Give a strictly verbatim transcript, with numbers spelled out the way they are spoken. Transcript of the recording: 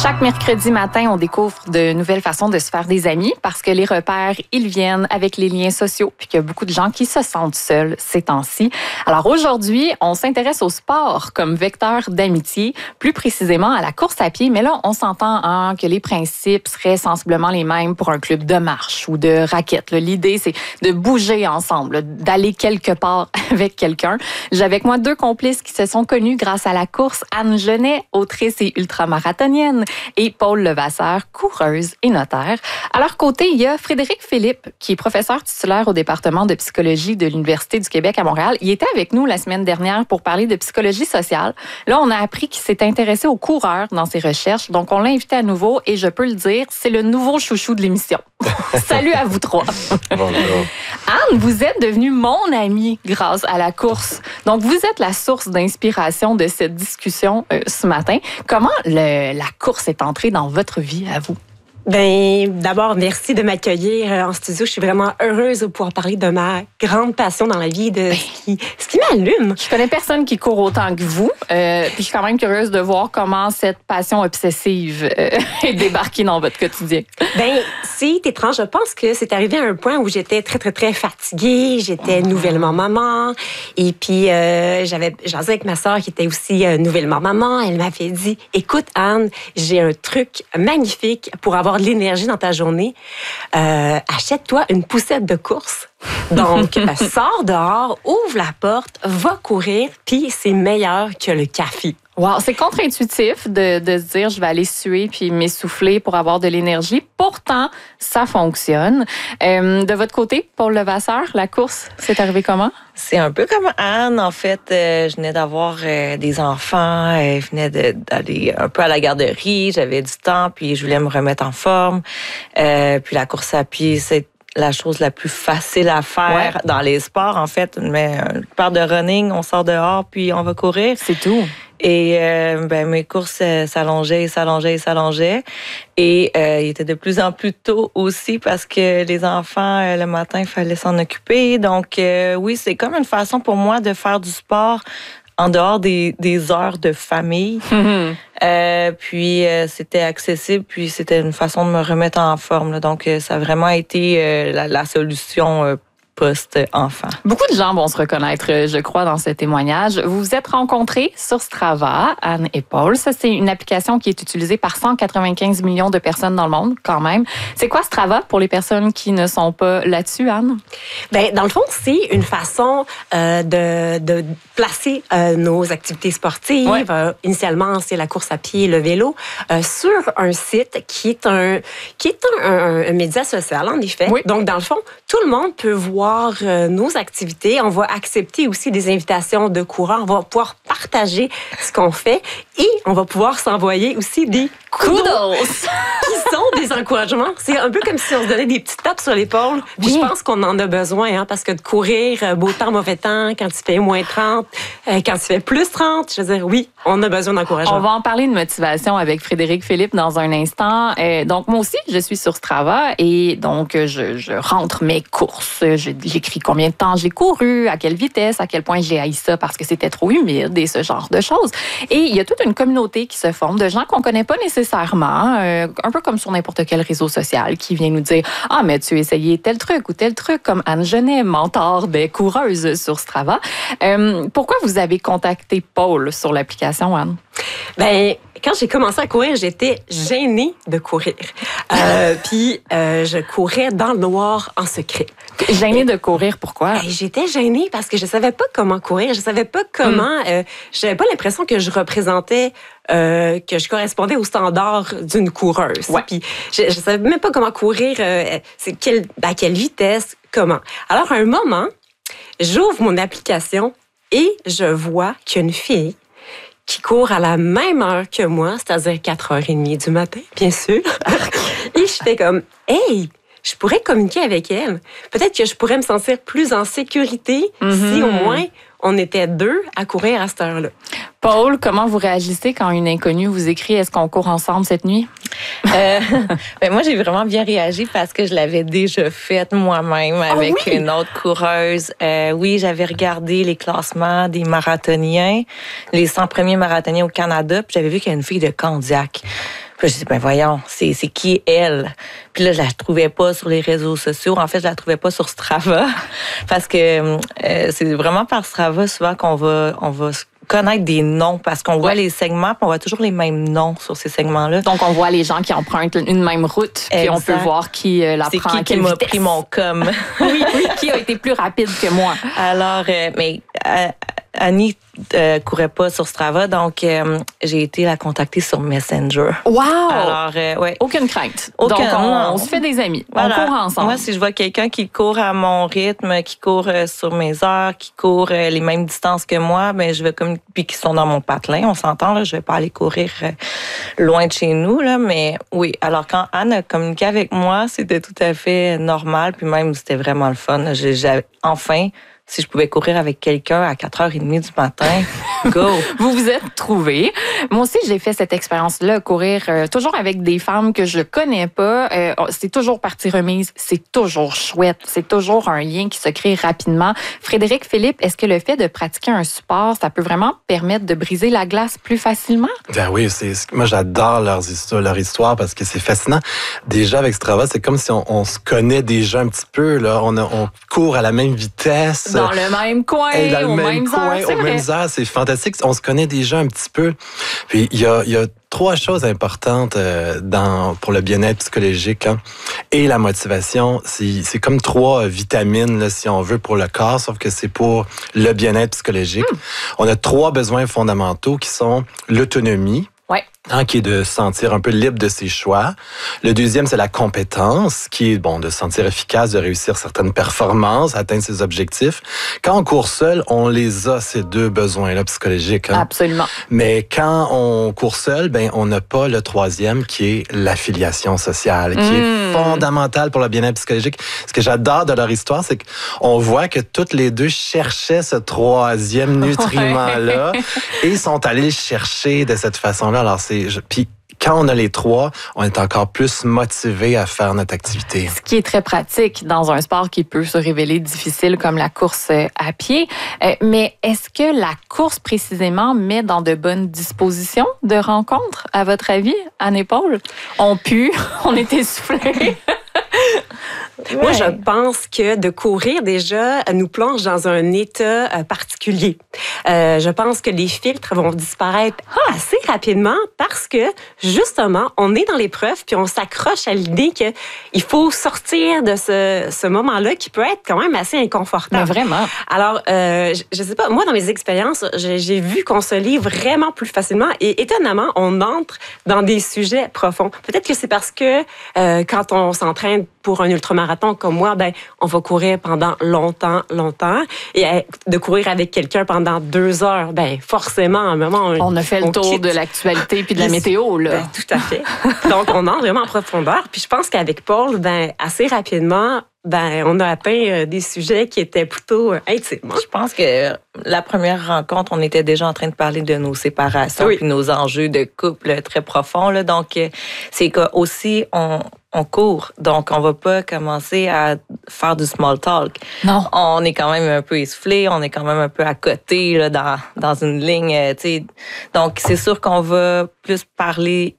Chaque mercredi matin, on découvre de nouvelles façons de se faire des amis parce que les repères, ils viennent avec les liens sociaux puis qu'il y a beaucoup de gens qui se sentent seuls ces temps-ci. Alors aujourd'hui, on s'intéresse au sport comme vecteur d'amitié, plus précisément à la course à pied. Mais là, on s'entend hein, que les principes seraient sensiblement les mêmes pour un club de marche ou de raquettes. L'idée, c'est de bouger ensemble, d'aller quelque part avec quelqu'un. J'ai avec moi deux complices qui se sont connus grâce à la course. Anne Genet, autrice et ultramarathonienne, et Paul Levasseur, coureuse et notaire. À leur côté, il y a Frédéric Philippe, qui est professeur titulaire au département de psychologie de l'Université du Québec à Montréal. Il était avec nous la semaine dernière pour parler de psychologie sociale. Là, on a appris qu'il s'est intéressé aux coureurs dans ses recherches. Donc, on l'a invité à nouveau et je peux le dire, c'est le nouveau chouchou de l'émission. Salut à vous trois. Bonjour. Anne, vous êtes devenue mon amie grâce à la course. Donc, vous êtes la source d'inspiration de cette discussion euh, ce matin. Comment le, la course est entrée dans votre vie à vous? Ben, d'abord, merci de m'accueillir en studio. Je suis vraiment heureuse de pouvoir parler de ma grande passion dans la vie, de ce qui, ce qui m'allume. Je connais personne qui court autant que vous. Euh, puis je suis quand même curieuse de voir comment cette passion obsessive euh, est débarquée dans votre quotidien. Ben, c'est étrange. Je pense que c'est arrivé à un point où j'étais très, très, très fatiguée. J'étais nouvellement maman. Et puis, euh, j'avais jasé avec ma sœur qui était aussi euh, nouvellement maman. Elle m'avait dit, écoute, Anne, j'ai un truc magnifique pour avoir de l'énergie dans ta journée, euh, achète-toi une poussette de course. Donc, euh, sors dehors, ouvre la porte, va courir, puis c'est meilleur que le café. Wow, c'est contre-intuitif de, de se dire je vais aller suer puis m'essouffler pour avoir de l'énergie. Pourtant, ça fonctionne. Euh, de votre côté, Paul Levasseur, la course, c'est arrivé comment? C'est un peu comme Anne, en fait. Euh, je venais d'avoir euh, des enfants. Euh, je venais de, d'aller un peu à la garderie. J'avais du temps, puis je voulais me remettre en forme. Euh, puis la course à pied, c'est la chose la plus facile à faire ouais. dans les sports, en fait. Mais une paire de running, on sort dehors, puis on va courir. C'est tout. Et euh, ben, mes courses euh, s'allongeaient, s'allongeaient, s'allongeaient. Et euh, il était de plus en plus tôt aussi parce que les enfants, euh, le matin, il fallait s'en occuper. Donc, euh, oui, c'est comme une façon pour moi de faire du sport en dehors des, des heures de famille. Mm-hmm. Euh, puis, euh, c'était accessible, puis c'était une façon de me remettre en forme. Là. Donc, euh, ça a vraiment été euh, la, la solution euh, post-enfant. Beaucoup de gens vont se reconnaître, je crois, dans ce témoignage. Vous vous êtes rencontrés sur Strava, Anne et Paul. Ça, c'est une application qui est utilisée par cent quatre-vingt-quinze millions de personnes dans le monde, quand même. C'est quoi Strava pour les personnes qui ne sont pas là-dessus, Anne? Bien, dans le fond, c'est une façon euh, de, de placer euh, nos activités sportives. Ouais. Euh, initialement, c'est la course à pied et le vélo euh, sur un site qui est un, qui est un, un, un média social, en effet. Oui. Donc, dans le fond, tout le monde peut voir nos activités. On va accepter aussi des invitations de coureurs. On va pouvoir partager ce qu'on fait et on va pouvoir s'envoyer aussi des kudos qui sont des encouragements. C'est un peu comme si on se donnait des petits tapes sur l'épaule. Puis oui. Je pense qu'on en a besoin hein, parce que de courir beau temps, mauvais temps, quand il fait moins trente, quand il fait plus trente, je veux dire, oui, on a besoin d'encouragement. On va en parler de motivation avec Frédéric Philippe dans un instant. Euh, donc, moi aussi, je suis sur Strava et donc, je, je rentre mes courses. Je J'écris combien de temps j'ai couru, à quelle vitesse, à quel point j'ai haï ça parce que c'était trop humide et ce genre de choses. Et il y a toute une communauté qui se forme de gens qu'on connaît pas nécessairement, euh, un peu comme sur n'importe quel réseau social, qui vient nous dire « Ah, mais tu as essayé tel truc ou tel truc », comme Anne Genet, mentor des coureuses sur Strava. Euh, pourquoi vous avez contacté Paul sur l'application, Anne? Ben, quand j'ai commencé à courir, j'étais gênée de courir. Euh, puis, euh, je courais dans le noir en secret. Gênée de courir, pourquoi? Ben, j'étais gênée parce que je savais pas comment courir. Je savais pas comment... Mm. Euh, j'avais pas l'impression que je représentais... Euh, que je correspondais aux standards d'une coureuse. Ouais. Puis, je, je savais même pas comment courir, euh, c'est quelle, à quelle vitesse, comment. Alors, à un moment, j'ouvre mon application et je vois qu'il y a une fille qui court à la même heure que moi, c'est-à-dire quatre heures trente du matin, bien sûr. Et je fais comme, hey, je pourrais communiquer avec elle. Peut-être que je pourrais me sentir plus en sécurité mm-hmm. si au moins on était deux à courir à cette heure-là. Paul, comment vous réagissez quand une inconnue vous écrit « Est-ce qu'on court ensemble cette nuit? » euh, ben Moi, j'ai vraiment bien réagi parce que je l'avais déjà faite moi-même avec oh oui? une autre coureuse. Euh, oui, j'avais regardé les classements des marathoniens, les cent premiers marathoniens au Canada, puis j'avais vu qu'il y a une fille de Candiac. Puis là, je dis, ben voyons, c'est, c'est qui elle? Puis là, je la trouvais pas sur les réseaux sociaux. En fait, je la trouvais pas sur Strava. Parce que euh, c'est vraiment par Strava souvent qu'on va, on va connaître des noms parce qu'on voit les segments, puis on voit toujours les mêmes noms sur ces segments-là. Donc, on voit les gens qui empruntent une même route, puis exact. On peut voir qui euh, la c'est prend qui à quelle qui m'a vitesse. pris mon com. oui, oui, qui a été plus rapide que moi. Alors, euh, mais euh, Annie euh, courait pas sur Strava, donc euh, j'ai été la contacter sur Messenger. Wow! Alors, euh, ouais. Aucune crainte. Aucun, donc, on, non. on se fait des amis. Voilà. On court ensemble. Moi, si je vois quelqu'un qui court à mon rythme, qui court euh, sur mes heures, qui court euh, les mêmes distances que moi, ben je vais comme puis qui sont dans mon patelin, on s'entend là, je vais pas aller courir euh, loin de chez nous là, mais oui. Alors quand Anne a communiqué avec moi, c'était tout à fait normal, puis même c'était vraiment le fun. J'ai, j'ai enfin si je pouvais courir avec quelqu'un à quatre heures trente du matin, go! Vous vous êtes trouvés. Moi aussi, j'ai fait cette expérience-là, courir euh, toujours avec des femmes que je connais pas. Euh, c'est toujours partie remise. C'est toujours chouette. C'est toujours un lien qui se crée rapidement. Frédéric, Philippe, est-ce que le fait de pratiquer un sport, ça peut vraiment permettre de briser la glace plus facilement? Ben oui, c'est, moi j'adore leurs histoires, leur histoire parce que c'est fascinant. Déjà avec Strava, c'est comme si on, on se connaît déjà un petit peu. Là. On, a, on court à la même vitesse. Dans le même coin, dans aux le même mêmes coin, heures, c'est aux vrai. mêmes heures, c'est fantastique. On se connaît déjà un petit peu. Puis il y a, il y a trois choses importantes euh, dans pour le bien-être psychologique hein, et la motivation. C'est, c'est comme trois vitamines, là, si on veut, pour le corps, sauf que c'est pour le bien-être psychologique. Mm. On a trois besoins fondamentaux qui sont l'autonomie, ouais. hein, qui est de se sentir un peu libre de ses choix. Le deuxième, c'est la compétence, qui est bon de se sentir efficace, de réussir certaines performances, atteindre ses objectifs. Quand on court seul, on les a, ces deux besoins-là psychologiques. Hein. Absolument. Mais quand on court seul, ben on n'a pas le troisième, qui est l'affiliation sociale, qui mmh. est fondamentale pour le bien-être psychologique. Ce que j'adore de leur histoire, c'est qu'on voit que toutes les deux cherchaient ce troisième nutriment-là et sont allés le chercher de cette façon-là. Alors, c'est... Je, puis, quand on a les trois, on est encore plus motivé à faire notre activité. Ce qui est très pratique dans un sport qui peut se révéler difficile comme la course à pied. Euh, mais est-ce que la course précisément met dans de bonnes dispositions de rencontres, à votre avis, Anne et Paul? On pue, on est essoufflés. Moi, ouais. je pense que de courir déjà nous plonge dans un état particulier. Euh, je pense que les filtres vont disparaître ah. assez rapidement parce que, justement, on est dans l'épreuve puis on s'accroche à l'idée qu'il faut sortir de ce, ce moment-là qui peut être quand même assez inconfortable. Mais vraiment. Alors, euh, je ne sais pas, moi, dans mes expériences, j'ai, j'ai vu qu'on se lit vraiment plus facilement et étonnamment, on entre dans des sujets profonds. Peut-être que c'est parce que euh, quand on s'entraîne pour un ultramarathon comme moi, ben on va courir pendant longtemps, longtemps. Et de courir avec quelqu'un pendant deux heures, ben forcément, à un moment... On, on a fait le on tour quitte. de l'actualité puis de la météo, là. Ben, tout à fait. Donc, on entre vraiment en profondeur. Puis je pense qu'avec Paul, ben assez rapidement, ben on a atteint des sujets qui étaient plutôt intimes. Je pense que la première rencontre, on était déjà en train de parler de nos séparations oui. puis nos enjeux de couple très profonds. Là. Donc, c'est qu'aussi, on... on court, donc on va pas commencer à faire du small talk. Non. On est quand même un peu essoufflé, on est quand même un peu à côté là, dans dans une ligne, tu sais. Donc c'est sûr qu'on va plus parler